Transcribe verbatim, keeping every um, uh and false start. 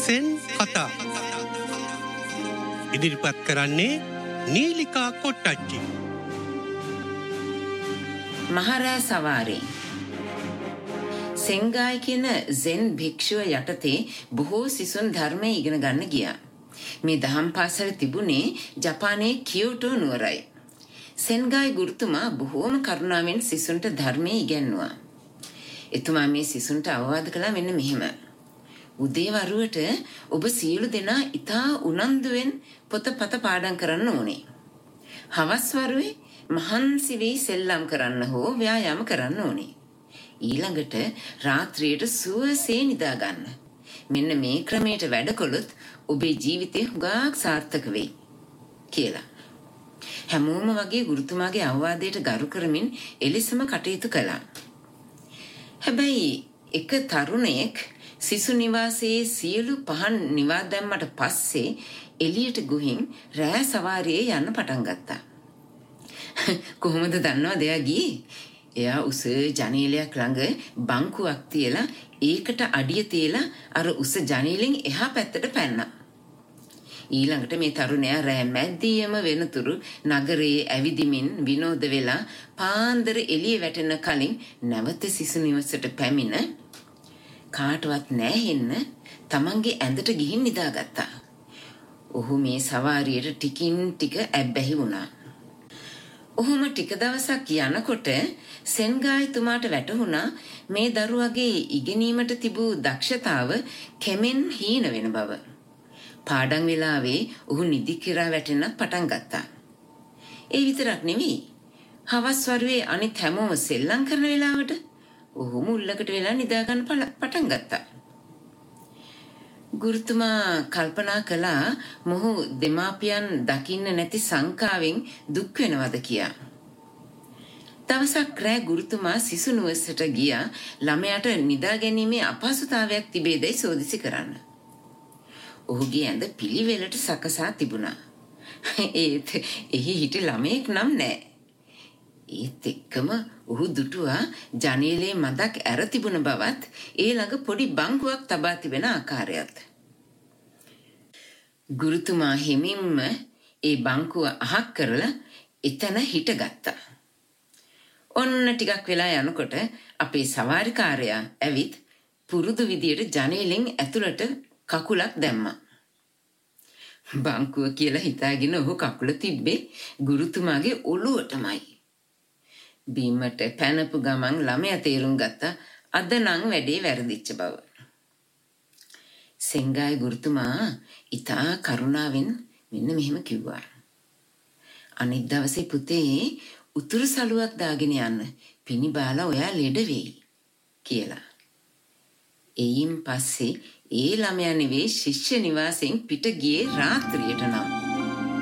Zen කතා ඉදිරිපත් කරන්නේ නීලිකා කොට්ටච්චි. මහරෑ සවාරේ සෙන්ගායි කියන සෙන් භික්ෂුව යටතේ බොහෝ සිසුන් ධර්මය ඉගෙන ගන්න ගියා. මේ දහම් පාසල තිබුණේ ජපානයේ කියෝටෝ නුවරයි. සෙන්ගායි ගුරුතුමා බොහෝම කරුණාවෙන් සිසුන්ට ධර්මය ඉගැන්නුවා. එතුමා මේ සිසුන්ට අවවාද කළා මෙන්න මෙහෙම. උදේ වරුවට ඔබ සියලු දෙනා ඉතා උනන්දුවෙන් පොතපත පාඩම් කරන්න ඕනේ. හවස් වරුවේ මහන්සි වී සෙල්ලම් කරන්න හෝ ව්‍යායාම කරන්න ඕනේ. ඊළඟට රාත්‍රියට සුවසේ නිදා ගන්න. මෙන්න මේ ක්‍රමයට වැඩ කළොත් ඔබේ ජීවිතේ හුඟක් සාර්ථක වෙයි කියලා. හැමෝම වගේ ගුරුතුමාගේ අවවාදයට ගරු කරමින් එලෙසම කටයුතු කළා. හැබැයි එක තරුණයෙක් සිසු නිවාසයේ සියලු පහන් නිවා දැම්මට පස්සේ එළියට ගිහින් රෑ සවාරියේ යන්න පටන් ගත්තා. කොහොමද දන්නවද එයා ගියේ? එයා උස ජනේලයක් ළඟ බංකුවක් තියලා ඒකට අඩිය තියලා අර උස ජනේලෙන් එහා පැත්තට පැන්නා. ඊළඟට මේ තරුණයා රෑ මැද්දියම වෙනතුරු නගරයේ ඇවිදිමින් විනෝද වෙලා පාන්දර එළිය වැටෙන කලින් නැවත සිසු නිවසට පැමිණ කාටවත් නැහෙන්න තමන්ගේ ඇඳට ගිහින් නිදාගත්තා. ඔහු මේ සවාරියට ටිකින් ටික ඇබ්බැහි වුණා. ඔහුම ටික දවසක් යනකොට සෙන්ගායිතුමාට වැටහුණා මේ දරුවගේ ඉගෙනීමට තිබූ දක්ෂතාව කෙමෙන් හීන වෙන බව. පාඩම් වෙලාවේ ඔහු නිදි කිරා වැටෙන්නත් පටන් ගත්තා. ඒ විතරක් නෙවෙයි. හවස් වරුවේ අනිත් හැමෝම සෙල්ලම් කරන වෙලාවට ඔහු මුල්ලකට වෙලා නිදා ගන්න පටන් ගත්තා. ගුරුතුමා කල්පනා කළා මොහු දෙමාපියන් දකින්න නැති සංකාවෙන් දුක් වෙනවද කියා. දවසක් රෑ ගුරුතුමා සිසු නිවසට ගියා ළමයාට නිදා ගැනීමේ අපහසුතාවයක් තිබේදයි සෝදිසි කරන්න. ඔහුගේ ඇඳ පිළිවෙලට සකසා තිබුණා. ඒත් එහි හිටි ළමයෙක් නම් නෑ. ඒත් එක්කම ඔහු දුටුවා ජනේලේ මදක් ඇර තිබුණ බවත් ඒ ළඟ පොඩි බංකුවක් තබා තිබෙන ආකාරයත්. ගුරුතුමා හිමින්ම ඒ බංකුව අහක් කරලා එතන හිටගත්තා. ඔන්න ටිකක් වෙලා යනකොට අපේ සවාරිකාරයා ඇවිත් පුරුදු විදියට ජනේලෙන් ඇතුළට කකුලක් දැම්මා. බංකුව කියලා හිතාගෙන ඔහු කකුල තිබ්බේ ගුරුතුමාගේ ඔළුවටමයි. බීමට පැනපු ගමන් ළමයා තේරුම් ගත්තා අද නම් වැඩේ වැරදිච්ච බව. සෙන්ගායි ගුරුතුමා ඉතා කරුණාවෙන් මෙන්න මෙහෙම කිව්වා. අනිත් දවසේ පුතේ උතුරු සලුවක් දාගෙන යන්න පිණිබාලා ඔයා ලෙඩ වෙයි කියලා. එයින් පස්සේ ඒ ළමයා නෙවෙයි ශිෂ්‍ය නිවාසයෙන් පිට ගියේ රාත්‍රියට නම්.